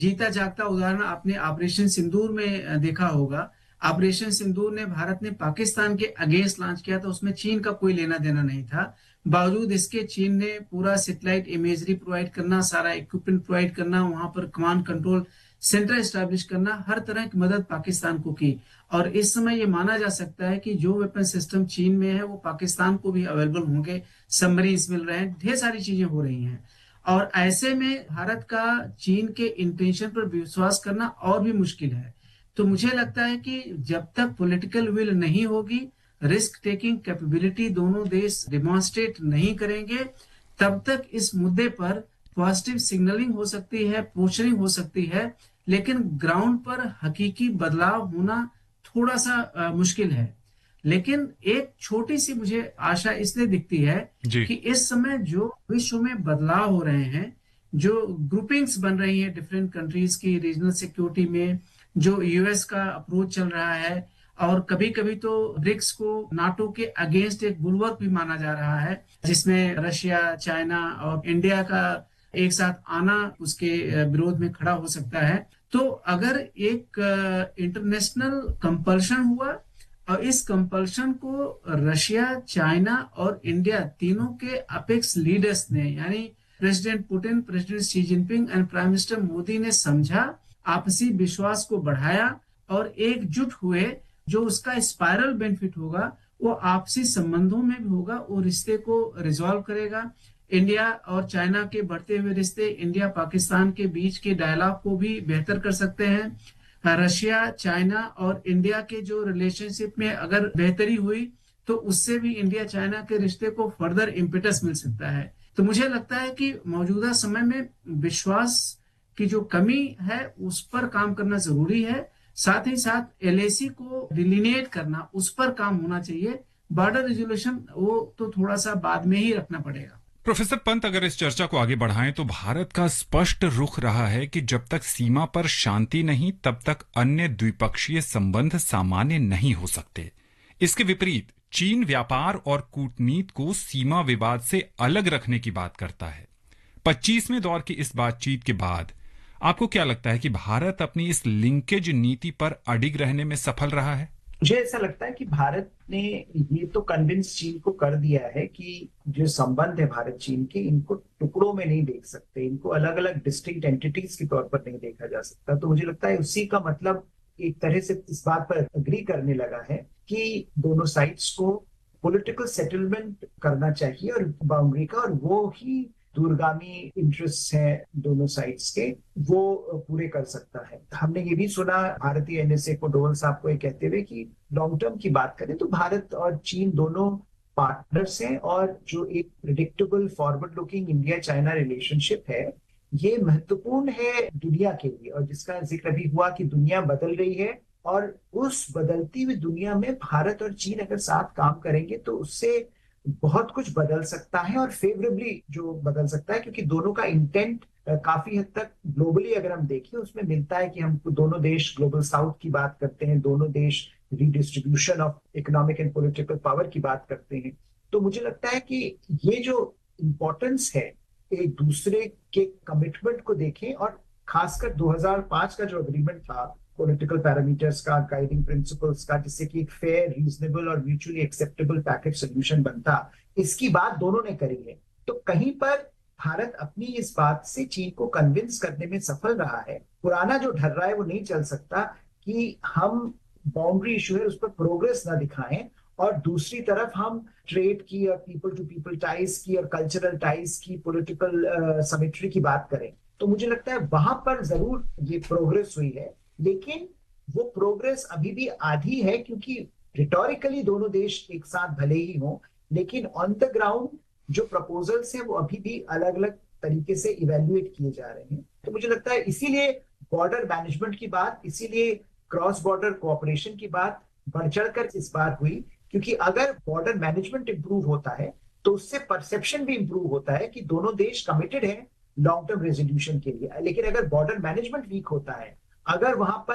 जीता जागता उदाहरण आपने ऑपरेशन सिंदूर में देखा होगा। ऑपरेशन सिंदूर ने भारत ने पाकिस्तान के अगेंस्ट लॉन्च किया था, उसमें चीन का कोई लेना देना नहीं था। बावजूद इसके चीन ने पूरा सैटेलाइट इमेजरी प्रोवाइड करना, सारा इक्विपमेंट प्रोवाइड करना, वहां पर कमांड कंट्रोल सेंटर स्टैब्लिश करना, हर तरह की मदद पाकिस्तान को की। और इस समय ये माना जा सकता है कि जो वेपन सिस्टम चीन में है वो पाकिस्तान को भी अवेलेबल होंगे। सबमरीन्स मिल रहे हैं, ढेर सारी चीजें हो रही हैं। और ऐसे में भारत का चीन के इंटेंशन पर विश्वास करना और भी मुश्किल है। तो मुझे लगता है कि जब तक पॉलिटिकल विल नहीं होगी, रिस्क टेकिंग कैपेबिलिटी दोनों देश डिमॉन्स्ट्रेट नहीं करेंगे, तब तक इस मुद्दे पर पॉजिटिव सिग्नलिंग हो सकती है, पोस्टरिंग हो सकती है, लेकिन ग्राउंड पर हकीकी बदलाव होना थोड़ा सा मुश्किल है। लेकिन एक छोटी सी मुझे आशा इसलिए दिखती है जी। कि इस समय जो विश्व में बदलाव हो रहे हैं, जो ग्रुपिंग्स बन रही हैं डिफरेंट कंट्रीज की रीजनल सिक्योरिटी में, जो यूएस का अप्रोच चल रहा है, और कभी कभी तो ब्रिक्स को नाटो के अगेंस्ट एक बुलवर्क भी माना जा रहा है, जिसमें रशिया, चाइना और इंडिया का एक साथ आना उसके विरोध में खड़ा हो सकता है। तो अगर एक इंटरनेशनल कंपल्शन हुआ और इस कंपल्शन को रशिया, चाइना और इंडिया तीनों के अपेक्स लीडर्स ने, यानी president Putin, president Xi Jinping and prime minister Modi ने समझा, आपसी विश्वास को बढ़ाया और एकजुट हुए, जो उसका स्पाइरल बेनिफिट होगा वो आपसी संबंधों में भी होगा, वो रिश्ते को रिजॉल्व करेगा। इंडिया और चाइना के बढ़ते हुए रिश्ते, इंडिया पाकिस्तान के बीच के डायलॉग को भी बेहतर कर सकते हैं। रशिया, चाइना और इंडिया के जो रिलेशनशिप में अगर बेहतरी हुई, तो उससे भी इंडिया चाइना के रिश्ते को फर्दर इम्पेटस मिल सकता है। तो मुझे लगता है कि मौजूदा समय में विश्वास की जो कमी है उस पर काम करना जरूरी है। साथ ही साथ एलएसी को डिलिनेट करना, उस पर काम होना चाहिए। बॉर्डर रेजोल्यूशन वो तो थोड़ा सा बाद में ही रखना पड़ेगा। प्रोफेसर पंत, अगर इस चर्चा को आगे बढ़ाएं तो भारत का स्पष्ट रुख रहा है कि जब तक सीमा पर शांति नहीं तब तक अन्य द्विपक्षीय संबंध सामान्य नहीं हो सकते। इसके विपरीत चीन व्यापार और कूटनीति को सीमा विवाद से अलग रखने की बात करता है। 25वें दौर की इस बातचीत के बाद आपको क्या लगता है कि भारत अपनी इस लिंकेज नीति पर अडिग रहने में सफल रहा है? मुझे ऐसा लगता है कि भारत ने ये तो कन्विंस चीन को कर दिया है कि जो संबंध है भारत चीन के, इनको टुकड़ों में नहीं देख सकते, इनको अलग अलग डिस्टिंक्ट एंटिटीज के तौर पर नहीं देखा जा सकता। तो मुझे लगता है उसी का मतलब एक तरह से इस बात पर अग्री करने लगा है कि दोनों साइड्स को पॉलिटिकल सेटलमेंट करना चाहिए और बाउंड्री का, और वो ही दूरगामी इंटरेस्ट है दोनों साइड्स के, वो पूरे कर सकता है। हमने ये भी सुना भारतीय एनएसए को डोवल साहब को ये कहते हुए कि लॉन्ग टर्म की बात करें तो भारत और चीन दोनों पार्टनर्स हैं, और जो एक predictable forward looking India China relationship है, ये महत्वपूर्ण है दुनिया के लिए, और जिसका जिक्र भी हुआ कि दुनिया बदल रही है, और उस बदलती हुई दुनिया में भारत और चीन अगर साथ काम करेंगे तो उससे बहुत कुछ बदल सकता है, और फेवरेबली जो बदल सकता है, क्योंकि दोनों का इंटेंट काफी हद तक ग्लोबली अगर हम देखें उसमें मिलता है कि हम दोनों देश ग्लोबल साउथ की बात करते हैं, दोनों देश redistribution of economic and political power की बात करते हैं। तो मुझे लगता है कि ये जो इम्पोर्टेंस है एक दूसरे के कमिटमेंट को देखें, और खासकर 2005 का जो अग्रीमेंट था पॉलिटिकल पैरामीटर्स का, गाइडिंग प्रिंसिपल्स का, जिससे कि एक फेयर, रीजनेबल और म्यूचुअली एक्सेप्टेबल पैकेज सोल्यूशन बनता, इसकी बात दोनों ने करी है। तो कहीं पर भारत अपनी इस बात से चीन को कन्विंस करने में सफल रहा है। पुराना जो ढर रहा है वो नहीं चल सकता कि हम बाउंड्री इशू है उस पर प्रोग्रेस ना दिखाएं, और दूसरी तरफ हम ट्रेड की और पीपल टू पीपल टाइज की और कल्चरल टाइज की, पॉलिटिकल सिमेट्री की बात करें। तो मुझे लगता है वहां पर जरूर ये प्रोग्रेस हुई है, लेकिन वो प्रोग्रेस अभी भी आधी है, क्योंकि रिटोरिकली दोनों देश एक साथ भले ही हों, लेकिन ऑन द ग्राउंड जो प्रपोजल्स हैं वो अभी भी अलग अलग तरीके से इवेल्युएट किए जा रहे हैं। तो मुझे लगता है इसीलिए बॉर्डर मैनेजमेंट की बात, इसीलिए क्रॉस बॉर्डर कोऑपरेशन की बात बढ़ चढ़कर इस बार हुई, क्योंकि अगर बॉर्डर मैनेजमेंट इंप्रूव होता है तो उससे परसेप्शन भी इंप्रूव होता है कि दोनों देश कमिटेड हैं लॉन्ग टर्म रेजोल्यूशन के लिए। लेकिन अगर बॉर्डर मैनेजमेंट वीक होता है, अगर वहां पर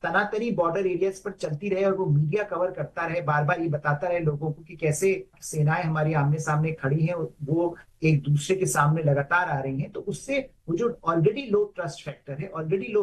तनातनी बॉर्डर एरियाज पर चलती रहे और वो मीडिया कवर करता रहे, बार बार ये बताता रहे लोगों को कि कैसे सेनाएं हमारी आमने सामने खड़ी हैं, वो एक दूसरे के सामने लगातार आ रही हैं, तो उससे वो जो ऑलरेडी लो ट्रस्ट फैक्टर है, ऑलरेडी लो